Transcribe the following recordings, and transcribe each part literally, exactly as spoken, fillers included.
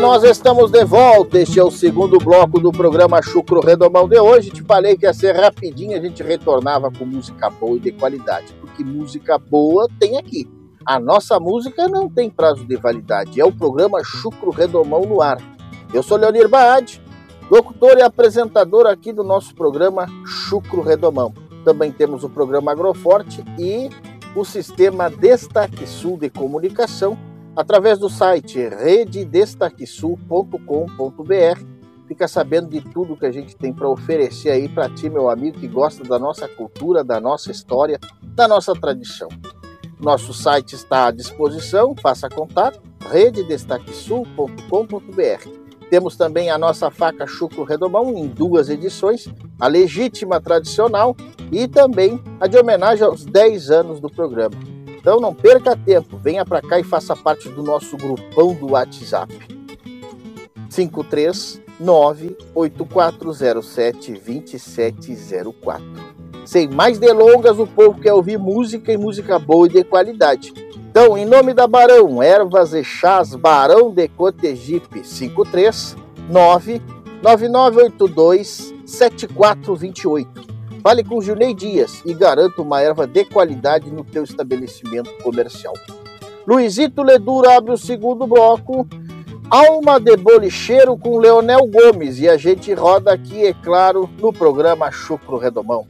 nós estamos de volta. Este é o segundo bloco do programa Chucro Redomão de hoje. Te falei que ia ser rapidinho, a gente retornava com música boa e de qualidade, porque música boa tem aqui. A nossa música não tem prazo de validade, é o programa Chucro Redomão no ar. Eu sou Leonir Baade, locutor e apresentador aqui do nosso programa Chucro Redomão. Também temos o programa Agroforte e o sistema Destaque Sul de Comunicação, através do site rede destaque sul ponto com ponto b r. Fica sabendo de tudo que a gente tem para oferecer aí para ti, meu amigo, que gosta da nossa cultura, da nossa história, da nossa tradição. Nosso site está à disposição, faça contato, rede destaque sul ponto com ponto b r. Temos também a nossa faca Chucro Redomão em duas edições, a legítima tradicional e também a de homenagem aos dez anos do programa. Então não perca tempo, venha para cá e faça parte do nosso grupão do WhatsApp. cinco três nove oito quatro zero sete dois sete zero quatro. Sem mais delongas, o povo quer ouvir música e música boa e de qualidade. Então, em nome da Barão, Ervas e Chás Barão de Cotegipe, cinco três nove nove nove oito dois sete quatro dois oito. Fale com o Junei Dias e garanta uma erva de qualidade no teu estabelecimento comercial. Luizito Ledura abre o segundo bloco, Alma de Bolicheiro com Leonel Gomes, e a gente roda aqui, é claro, no programa Chucro Redomão.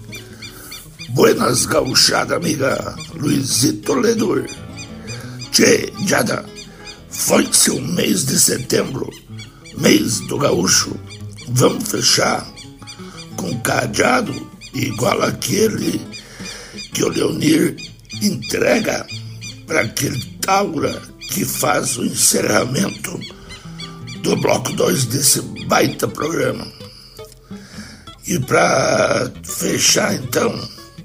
Buenas gauchada, amiga, Luizito Ledur. Tchê, Jada, foi-se o mês de setembro, mês do gaúcho. Vamos fechar com cadeado igual aquele que o Leonir entrega para aquele Taura que faz o encerramento do bloco dois desse baita programa. E para fechar então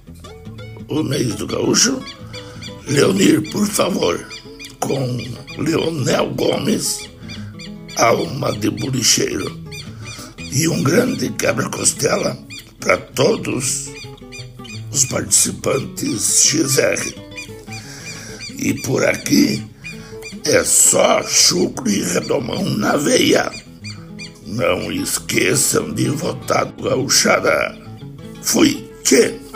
o mês do gaúcho, Leonir, por favor, com Leonel Gomes, Alma de Bolicheiro. E um grande quebra-costela para todos os participantes X R. E por aqui é só chucro e redomão na veia. Não esqueçam de votar, gauchada. Fui, tchê!